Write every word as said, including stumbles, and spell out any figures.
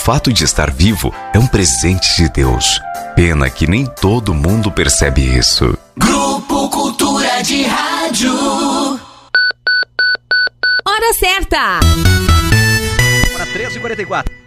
fato de estar vivo é um presente de Deus. Pena que nem todo mundo percebe isso. Grupo Cultura de Rádio. Hora certa. Hora treze e quarenta e quatro.